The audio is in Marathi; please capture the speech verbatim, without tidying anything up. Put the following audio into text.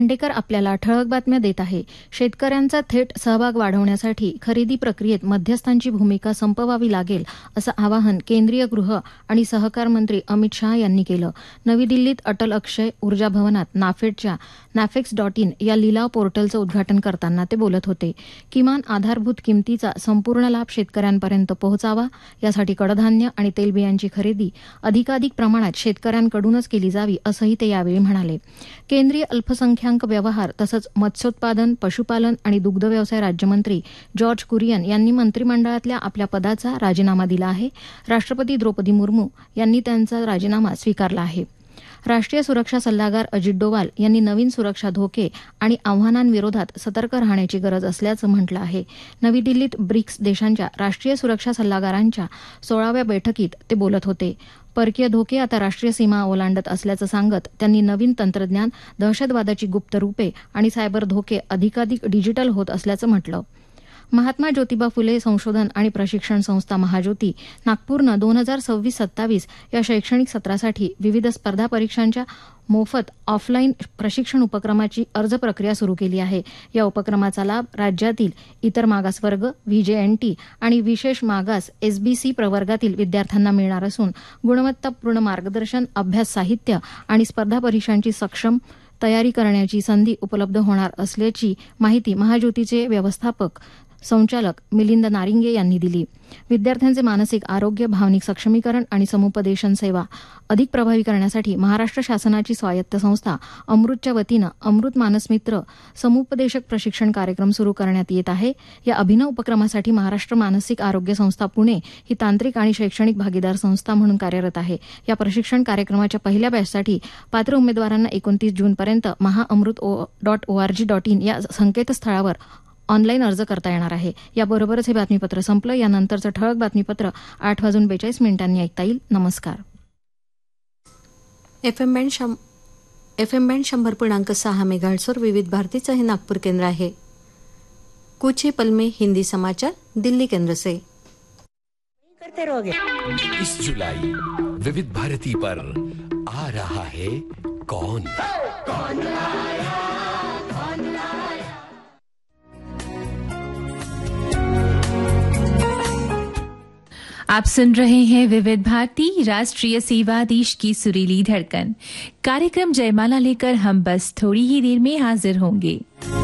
खांडेकर आपल्याला ठळक बातम्या देत आहे. शेतकऱ्यांचा थेट सहभाग वाढवण्यासाठी खरेदी प्रक्रियेत मध्यस्थांची भूमिका संपवावी लागेल असं आवाहन केंद्रीय गृह आणि सहकार मंत्री अमित शाह यांनी केलं. नवी दिल्लीत अटल अक्षय ऊर्जा भवनात नाफेडच्या नॅफेक्स डॉट इन या लिलाव पोर्टलचं उद्घाटन करताना ते बोलत होते. किमान आधारभूत किमतीचा संपूर्ण लाभ शेतकऱ्यांपर्यंत पोहोचावा यासाठी कडधान्य आणि तेलबियांची खरेदी अधिकाधिक प्रमाणात शेतकऱ्यांकडूनच केली जावी असंही ते यावेळी म्हणाले. केंद्रीय अल्पसंख्याक व्यवहार तसंच मत्स्योत्पादन, पशुपालन आणि दुग्ध व्यवसाय राज्यमंत्री जॉर्ज कुरियन यांनी मंत्रिमंडळातल्या आपल्या पदाचा राजीनामा दिला आहे. राष्ट्रपती द्रौपदी मुर्मू यांनी त्यांचा राजीनामा स्वीकारला आहे. राष्ट्रीय सुरक्षा सल्लागार अजित डोवाल यांनी नवीन सुरक्षा धोके आणि आव्हानांविरोधात सतर्क राहण्याची गरज असल्याचं म्हटलं आहे. नवी दिल्लीत ब्रिक्स देशांच्या राष्ट्रीय सुरक्षा सल्लागारांच्या सोळाव्या बैठकीत ते बोलत होते. परकीय धोके आता राष्ट्रीय सीमा ओलांडत असल्याचं सांगत त्यांनी नवीन तंत्रज्ञान, दहशतवादाची गुप्त रूपे आणि सायबर धोके अधिकाधिक डिजिटल होत असल्याचं म्हटलं. महात्मा ज्योतिबा फुले संशोधन आणि प्रशिक्षण संस्था महाज्योती नागपूरनं दोन हजार सव्वीस सत्तावीस या शैक्षणिक सत्रासाठी विविध स्पर्धा परीक्षांच्या मोफत ऑफलाईन प्रशिक्षण उपक्रमाची अर्ज प्रक्रिया सुरू केली आहे. या उपक्रमाचा लाभ राज्यातील इतर मागासवर्ग, व्हीजेएनटी आणि विशेष मागास एसबीसी प्रवर्गातील विद्यार्थ्यांना मिळणार असून गुणवत्तापूर्ण मार्गदर्शन, अभ्यास साहित्य आणि स्पर्धा परीक्षांची सक्षम तयारी करण्याची संधी उपलब्ध होणार असल्याची माहिती महाज्योतीचे व्यवस्थापक संचालक मिलिंद नारिंगे यांनी दिली. विद्यार्थ्यांचे मानसिक आरोग्य, भावनिक सक्षमीकरण आणि समुपदेशन सेवा अधिक प्रभावी करण्यासाठी महाराष्ट्र शासनाची स्वायत्त संस्था अमृतच्या वतीनं अमृत मानस मित्र समुपदेशक प्रशिक्षण कार्यक्रम सुरू करण्यात येत आहे. या अभिनव उपक्रमासाठी महाराष्ट्र मानसिक आरोग्य संस्था पुणे ही तांत्रिक आणि शैक्षणिक भागीदार संस्था म्हणून कार्यरत आहे. या प्रशिक्षण कार्यक्रमाच्या पहिल्या बॅचसाठी पात्र उमेदवारांना एकोणतीस जूनपर्यंत महाअमृत डॉट ओआरजी डॉट इन या संकेतस्थळावर ऑनलाईन अर्ज करता येणार आहे. याबरोबरच हे बातमीपत्र संपलं. यानंतरचं ठळक बातमीपत्र आठ वाजून बेचाळीस मिनिटांनी ऐकता येईल. नमस्कार. एफ एम बँड शं एफ एम बँड शंभर पूर्णांक सहा मेगाहर्ट्झवर विविध भारतीचं हे नागपूर केंद्र आहे. कुछ ही पल में हिंदी समाचार दिल्ली केंद्र से करते रहोगे. इस जुलाई विविध भारती पर आ रहा है कौन कौन आया कौन आया. आप सुन रहे हैं विविध भारती राष्ट्रीय सेवा देश की सुरीली धड़कन. कार्यक्रम जयमाला लेकर हम बस थोड़ी ही देर में हाजिर होंगे.